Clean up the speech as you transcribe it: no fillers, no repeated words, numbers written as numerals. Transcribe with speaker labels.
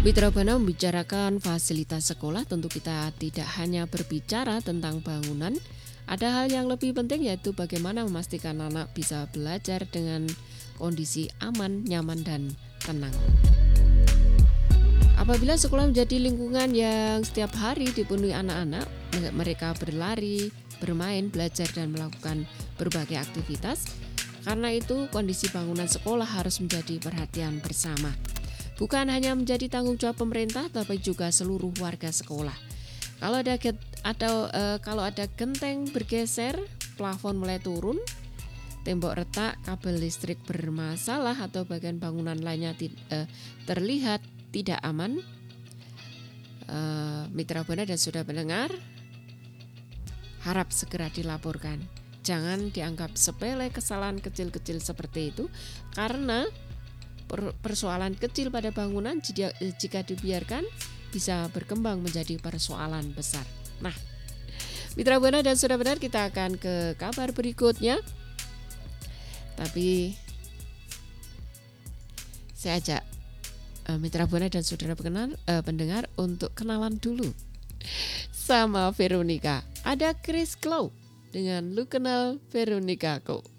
Speaker 1: Mitra Buana membicarakan fasilitas sekolah, tentu kita tidak hanya berbicara tentang bangunan. Ada hal yang lebih penting, yaitu bagaimana memastikan anak bisa belajar dengan kondisi aman, nyaman, dan tenang. Apabila sekolah menjadi lingkungan yang setiap hari dipenuhi anak-anak, mereka berlari, bermain, belajar, dan melakukan berbagai aktivitas. Karena itu, kondisi bangunan sekolah harus menjadi perhatian bersama. Bukan hanya menjadi tanggung jawab pemerintah, tapi juga seluruh warga sekolah. Kalau ada genteng bergeser, plafon mulai turun, tembok retak, kabel listrik bermasalah, atau bagian bangunan lainnya terlihat tidak aman, Mitra Buana dan saudara pendengar, harap segera dilaporkan. Jangan dianggap sepele kesalahan kecil-kecil seperti itu, karena persoalan kecil pada bangunan jika dibiarkan bisa berkembang menjadi persoalan besar. Nah, Mitra Buana dan saudara pendengar, kita akan ke kabar berikutnya. Tapi saya ajak Mitra Buana dan saudara pendengar untuk kenalan dulu sama Veronica. Ada Chris Clow dengan Lu Kenal Veronica Kok.